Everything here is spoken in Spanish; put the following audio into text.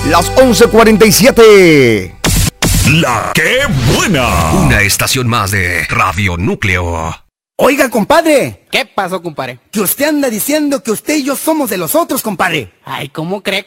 Las 11:47. La que buena. Una estación más de Radio Núcleo. Oiga, compadre. ¿Qué pasó, compadre? Que usted anda diciendo que usted y yo somos de los otros, compadre. Ay, ¿cómo cree,